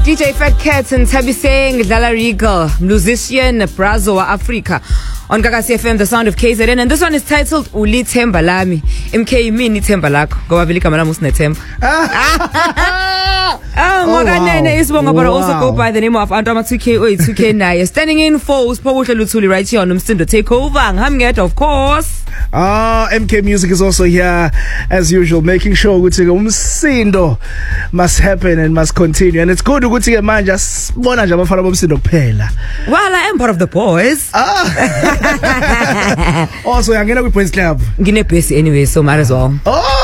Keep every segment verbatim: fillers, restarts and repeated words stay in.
D J Fat Cat and Tabi Singh, Dala Regal, musician, Brazo wa Africa. On Gagasi F M, the sound of K Z N, and this one is titled Uli Themba Lami. M K mini Themba lakho. Ngoba vele igama lami usine Themba. Ah, ngokanene isibonga, but also go by the name of Antama two K or two K naye. Standing in for Usiphobuhle Luthuli right here on Umsindo Takeover. Nghamnged, of course. Ah, M K Music is also here as usual, making sure ukuthi umsindo must happen and must continue, and it's good ukuthi ke manje sibona nje abafana bomsindo kuphela. Well, I am part of the boys. Ah. Also, yangena kwi boys club. Ngine busy anyway, so might as well.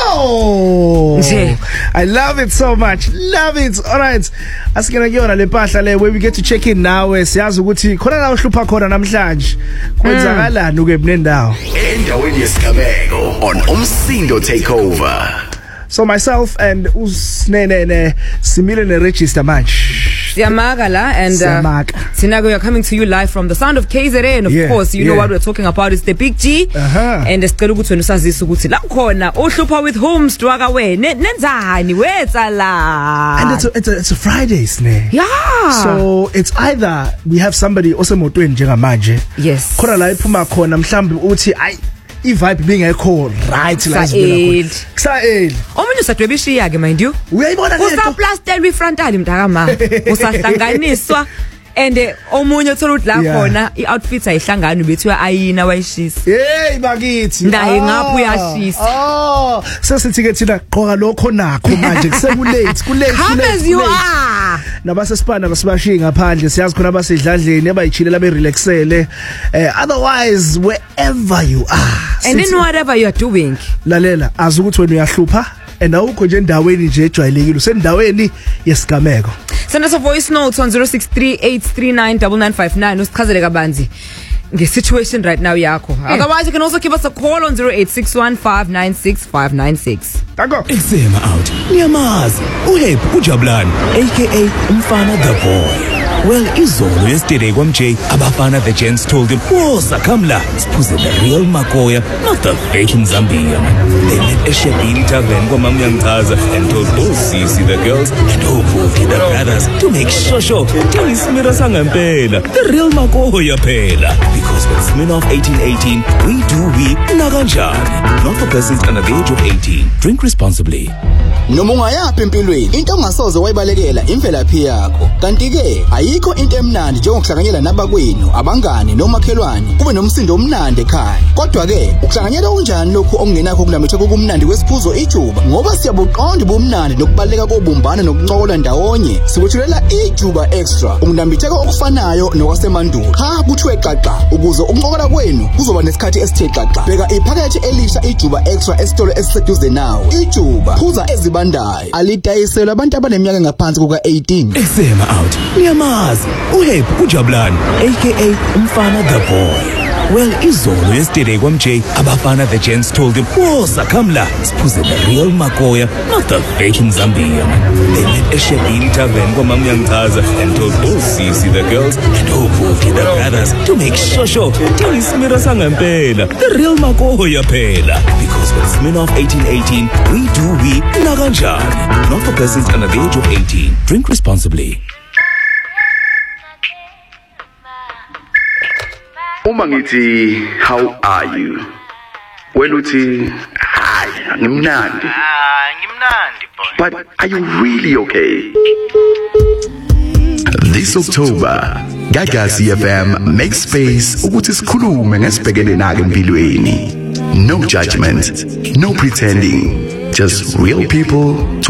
Oh, I love it so much. Love it. All right. Asikena kuyona le mpahla le where we get to check in now. Siyazi ukuthi khona la uhlupha khona namhlanje. Kwenzakalani uke ebnendawo? Endaweni yesigameko on Umsindo Takeover. So myself and Usnene Simile ne register match. Siamagala and uh, Sinago, we are coming to you live from the sound of K Z N, of yeah, course. You yeah. know what we're talking about is the Big G. Uh-huh. And the Skalugutu Nusazis Suguti Lankona, Oshupa with whom Straga way, Nenzani, where's Allah? And it's a, it's a, it's a Friday, Sneh. Yeah. So it's either we have somebody Osemo Twen Jengamanje. Yes. Kona la ipuma kona mhlambi uthi I vibe being a call right la Said Said omunye usadwebishiya ke mind you uyayibona ke usa plaster wi frontal mntaka ma usahlanganiswa and omunye uthola ukuthi la khona i-outfit ayihlangani bethiwa ayina wayishisa hey bakithi ndaye ngapha uyashisa oh sesithi ke thina qhoka lokho nakho manje kusekulate kulate come as you are nabasesipana basibashiyi ngaphandle siyazi khona abasedladleni abayichilela be relaxele otherwise wherever you are and in whatever you are doing lalela azi ukuthi wena uyahlupha and awukho nje endaweni nje ejwayelekile usendaweni yesigameko. Send us a voice note on zero six three eight three nine nine nine five nine usichazele kabanzi nge situation right now yakho. Mm. Otherwise you can also give us a call on zero eight six one five nine six five nine six. Danko. Exema out. Niyamazi. Uhep uJabulani aka Umfana the boy. Well, izolo yesterday kwamJ abafana the gents told him, "Woza come la, siphuze the real Makoya, not the fake Zambia." They met a Shebili tavern kwamam Yangchaza and told both Sisi the girls and Obuki the brothers to make sure sure till Smira sangempela, the real Makoya phela. Because with Smirnoff eighteen eighteen, we do we nakanjani. Not for persons under the age of eighteen. Drink responsibly. Noma ungayaphi empilweni into ongasoze wayibalekela imvelaphi yakho kanti ke ayikho into emnandi njengokuhlanganyela nabakwenu abangani nomakhelwane kube nomsindo omnandi ekhaya kodwa ke ukuhlanganyela kunjani lokho okungenakho kunamithe kokumnandi kwesiphuzo ijuba ngoba siyabuqonda ubumnandi nokubaleka kobumbana nokuncokola ndawonye sikuthulela ijuba extra ukunambitheka okufanayo nokwasemandulo cha kuthiwe xaxa ukuze ukuncokola kwenu kuzoba nesikhathi esithe xaxa bheka iphakethe elisha ijuba extra esitolo esiseduze nawe ijuba phuza bandayi alidayisela abantu abaneminyaka ngaphansi kuka eighteen. Exema out. Niyamazi. Uhep uJabulani aka Umfana the boy. Well, izolo yesterday kwamJ abafana the gents told him, "Woza come la, siphuze the real Makoya, not the fake Zambia." They met a Shebili tavern kwamam Yangchaza and told both Sisi the girls and Obuki the brothers to make sure sure till Smira sangempela, the real Makoya phela. Because with Smirnoff eighteen eighteen, we do we nakanjani. Not for persons under the age of eighteen. Drink responsibly. Uma ngithi how are you? Well uthi hayi ngimnandi. Ah, ngimnandi boy. But are you really okay? This October, Gagasi F M makes space ukuthi sikhulume ngesibhekene nake empilweni. No judgment, no pretending, just real people